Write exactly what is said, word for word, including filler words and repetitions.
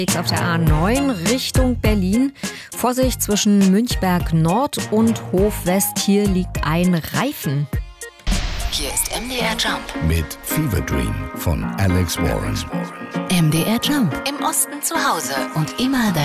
Auf der A neun Richtung Berlin. Vorsicht zwischen Münchberg Nord und Hof West. Hier liegt ein Reifen. Hier ist M D R Jump mit Fever Dream von Alex Warren. M D R Jump. Im Osten zu Hause und immer